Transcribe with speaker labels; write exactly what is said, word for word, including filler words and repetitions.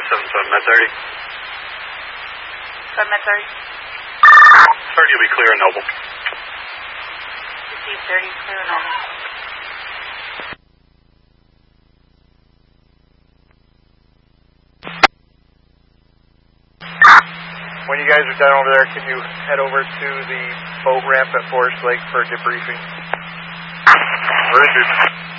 Speaker 1: five seven seven, med thirty.
Speaker 2: Seven med thirty.
Speaker 1: thirty will be clear and Noble.
Speaker 2: Receive thirty, clear and Noble.
Speaker 3: When you guys are done over there, can you head over to the boat ramp at Forest Lake for debriefing?
Speaker 1: Roger.